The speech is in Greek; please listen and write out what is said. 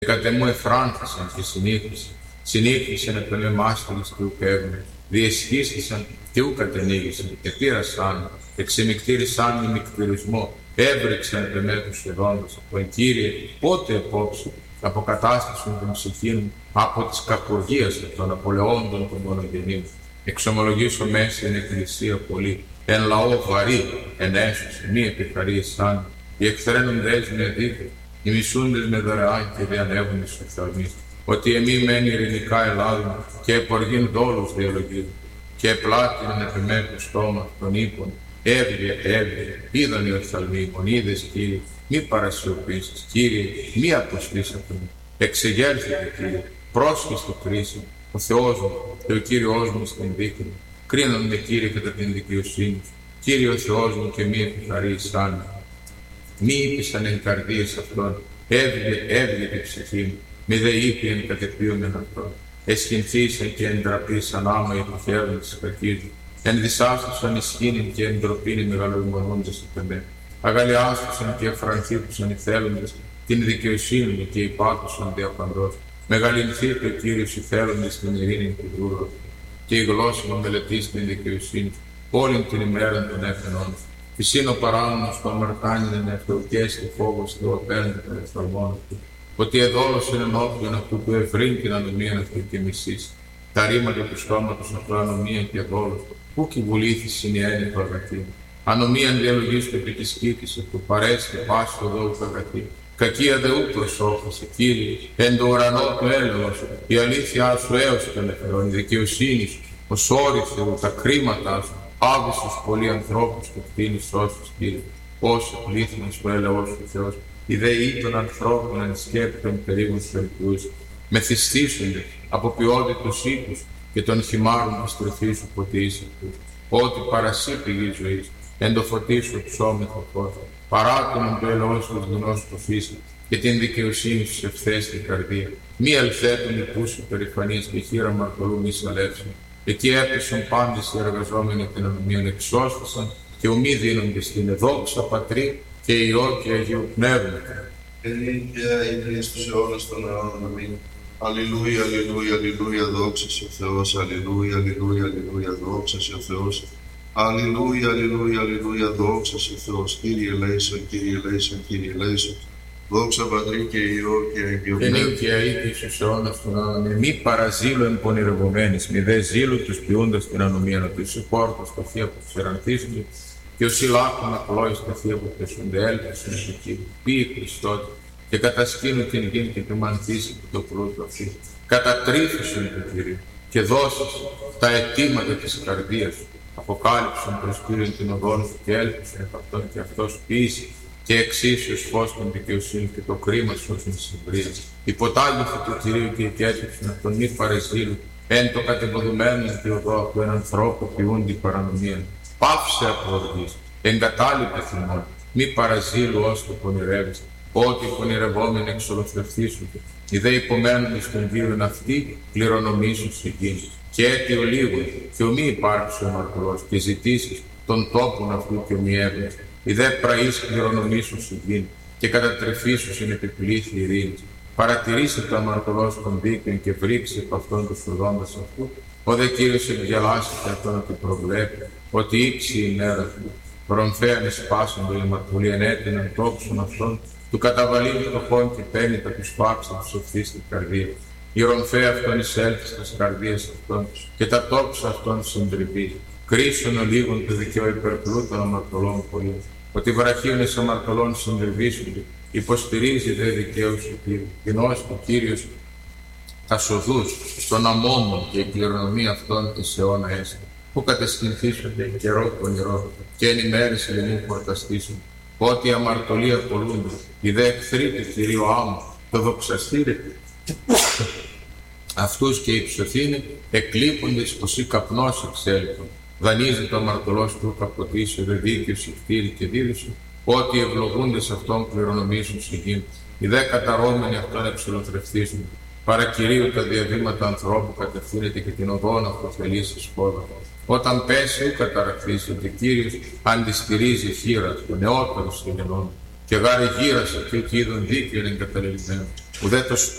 Κατεμού εφράνθησαν και συνήθισαν εκ των εμάστηρης του ουκεύμου, διεσχίστησαν και ου κατενήγησαν, επήρασαν, εξεμικτήρισαν με μικτηρισμό, έβρεξαν επεμέτους εδόντος, τον Κύριε, πότε επόψε, αποκατάστασαν την ψυχή μου από της κακουργίας των απολεόντων των μονογενείων. Εξομολογήσω μέσα εν εκκλησία πολύ, εν λαό βαρύ, εν έσωση, μη επιχαρίσαν, οι εκθραίνουν δέσμοι αδίκοι, οι μισούντες με δωρεάν και διανεύουν εις οφθαλμής, ότι εμεί μένει ειρηνικά Ελλάδων και εποργήν δόλους διαλογίζουν, και επλάτηναν επιμέτου στόμα των ύπων, έβγε, είδαν οι οφθαλμοί, μονίδες Κύριε, μη παρασιωπήσεις, Κύριε, μη αποστείς από μου, εξεγέρθητε Κύριε, πρόσχιστο κρίση, ο Θεός μου και ο Κύριος μου στην δίκη μου, κρίνονται Κύριε κατά την δικαιοσύνη, Κύριε ο Θεός μου και μη επιχαρίσαν. Μη είπησαν εν καρδίες αυτών, έβγε την ψυχή μου, μη δε είπε εν κατεπίων εν αυτών. Εσχυνθήσαν και εντραπήσαν άμα οι τυχαίρουν της κακής μου. Ενδυσάστησαν ισχύνην και εντροπήνοι μεγαλοημονούντες επ' εμέ. Αγαλιάστησαν και εφρανθήκουσαν οι θέλοντες την δικαιοσύνη μου και υπάκουσαν διαπαντός. Μεγαλυνθείτε ο Κύριος οι θέλοντες την ειρήνη και δούλο. Και η γλώσσα μου μελετήσει την δικαιοσύνη, όλην την ημέρα των έφενών. Φυσίνο παράνομος το αμαρτάνιν εν ευτοχές και φόβος του απέναντι των ευθορμών του, ότι εδόλωσεν ενώπιον αυτού του ευρύν την ανομίαν αυτού και μισής. Τα ρήματα του στόματος αυτού ανομίαν και δόλος, πού και βουλήθησιν η έννοια του αγαθή. Ανομίαν διαλογίστου επί της κήτης αυτού, παρέστη πάση το δόου του αγαθή. Κακία δε ου προσώπησε, Κύριε, εν το ουρανό του έλεος, η αλήθειά σου έως τον ελευθερών, η δικαιοσύνη σου, ο σώρης Θεού, τα κρίματά σου. Άβυσσος πολλοί ανθρώπους και κτίνεις όσους, Κύριε, όσο πλήθυνος ο έλεος του Θεός, οι δέοι των ανθρώπων εν σκέπτων περίγους περικούς, μεθυστήσονται από ποιότητους οίκους και των χυμάρων μας τροφή σου ποτίσει αυτούς. Ότι παρασύ πηγή ζωής, εν το φωτί σου ψώμεθο φως, παράτονον το έλεος του γνώσου το φύση και την δικαιοσύνη σου σε ευθέστη καρδία. Μη ελθέτουν οι πούσοι περηφανείς και χείρα μαρτωλού μη σαλεύσουν. Εκεί έπεσαν πάντες οι εργαζόμενοι την ανομίαν, εξώσφασαν και ομοί δίνονται στην εδόξα Πατρί και Υιό και Αγίου Πνεύματο. Ελίκαια είναι στους αιώνας των αιώνων. Αμήν. Αλληλούια, αλληλούια, αλληλούια, δόξα σε ο Θεός. Αλληλούια, αλληλούια, αλληλούια, δόξα σε ο Θεός. Αλληλούια, αλληλούια, αλληλούια, δόξα σε ο Θεός. Κύριε ελέησον, Κύριε ελέησον, Κύριε ελέησον. Δόξα Πατρί και Υιό και Αγίου Πνεύματος. Ελίκαια είναι στους αιώνας των αιώνων. Μη παραζήλου εν πονηρευομένης, μη δε ζήλου τους ποιούντας την ανομίαν του. Είσαι πόρτος τα θεία που τους ερανθίζονται και όσοι λάκουν απλόεις τα θεία που πεσούνται έλπισουν εκεί. Ποιοι Χριστότε και κατασκήνουν την γη και τη μανθήσει που το πλούτο αυτή. Κατατρίφησουν το Κύριο και δώσεις τα αιτήματα της καρδίας σου. Αποκάλυψαν προς Κύριον την οδόν σου και έλπισαν επ' αυτόν και αυτός ποιήσει. Και εξίσιος φως των δικαιοσύνη και το κρίμα σου στην συμβρία. Υποτάγγισε του Κυρίου και εκέτυψαν από τον μη παρεζήλου, εν το κατεβοδουμένο και οδό του εν ανθρώπου ποιούν την παρανομία. Πάυσε από οργής, εγκατάλειπε θυμών, μη παραζήλου ως το πονηρεύεις, ότι οι πονηρευόμενοι εξολοθρευτήσονται. Οι δε υπομένοντες στον Κύριον αυτοί κληρονομήσουν σε εκείνη. Και αίτιο λίγον, και ομοί υπάρξει ο αμαρτωλός, και ζητήσεις τον τόπον αυτού και ομοιεύεις. Οι δε πραείς κληρονομήσουν σε εκείνη, και κατατρεφήσουν στην επιπλήθη ειρήνη. Παρατηρήσε το αμαρτωλός των δίκαιων και βρήξε από αυτόν του φρουδώντας αυτού. Ο δε Κύριος εκγελάσεται αυτόν να του προβλέπει, ότι ήξει η μέρα του. Προμφέαν σπάσαν η αμαρτωλή ενέτειναν τόξον αυτόν, του καταβαλεί το πόν και παίρνει τα του σπάψα του σοφθεί στην καρδία. Η ρομφαία αυτόν εισέλθει στις καρδίες αυτών και τα τόξα αυτών συντριβεί. Κρίσον ο λίγων του δικαιό υπερπλούτων αμαρτωλών πολύ, ότι βραχίονες αμαρτωλών συντριβήσονται, υποστηρίζει δε δικαίους του Κύριου. Κοινώς ο Κύριος τα σοδούς των αμόμων και η κληρονομία αυτών της αιώνα έσαι, που κατεσχυνθήσονται καιρό πονηρό και εν ημέρες ελληνού χορταστήσουν, ότι οι αμαρτωλοί απολούνται, οι δε εχθροί του Κυρίου άμμου, το δοξαστήρετε. Αυτούς και υψωθήνε εκλείποντες ως ή καπνός εξέλικτον. Δανείζει το αμαρτωλός του καποτήσει, δε δίκαιος ηκτήρι και δίδυση, ότι ευλογούντες αυτόν κληρονομήσουν σε γη. Οι δε καταρώμενοι αυτόν εξολοθρευτήσουν. Παρακυρίου τα διαβήματα ανθρώπου κατευθύνεται και την οδόν αυτοθελήσει σπόδα. Όταν πέσει ου καταραχθήσεται, Κύριος αντιστηρίζει χείρα του νεότερου συγγενών και γάρε γύρασε και είδων δίκαιων εγκαταλελειμμένων. ουδέτος